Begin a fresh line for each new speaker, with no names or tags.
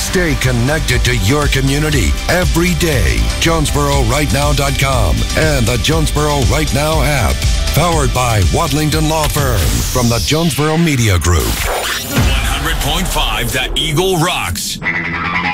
Stay connected to your community every day. JonesboroRightNow.com and the Jonesboro Right Now app. Powered by Wadlington Law Firm from the Jonesboro Media Group.
100.5 The Eagle rocks.